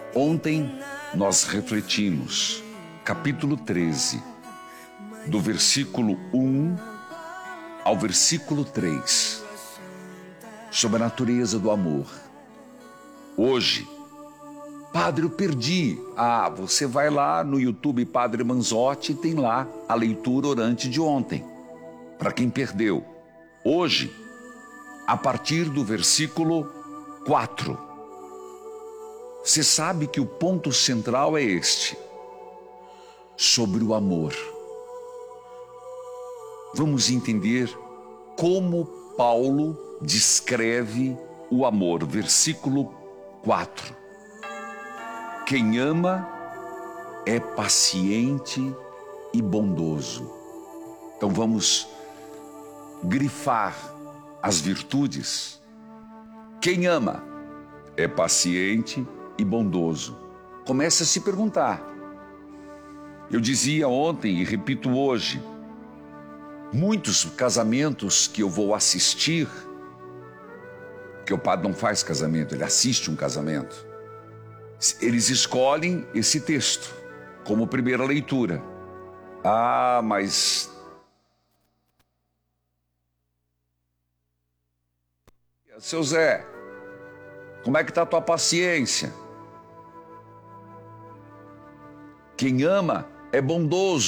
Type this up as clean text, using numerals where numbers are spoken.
Ontem nós refletimos, capítulo 13, do versículo 1 ao versículo 3, sobre a natureza do amor. Hoje, Padre, eu perdi. Você vai lá no YouTube Padre Manzotti e tem lá a leitura orante de ontem, para quem perdeu. Hoje, a partir do versículo 4. Você sabe que o ponto central é este, sobre o amor. Vamos entender como Paulo descreve o amor. Versículo 4. Quem ama é paciente e bondoso. Então vamos grifar as virtudes. Quem ama é paciente e bondoso. Comece a se perguntar. Eu dizia ontem e repito hoje, muitos casamentos que eu vou assistir, que o padre não faz casamento, ele assiste um casamento, eles escolhem esse texto como primeira leitura. Mas seu Zé, como é que está a tua paciência? Quem ama é bondoso.